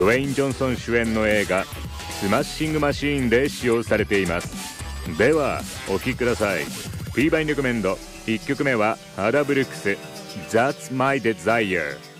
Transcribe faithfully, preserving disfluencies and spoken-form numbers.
ドウェイン・ジョンソン主演の映画スマッシングマシーンで使用されています。ではお聴きください。 P バインレコメンドいっきょくめはハダ・ブルックス That's My Desire。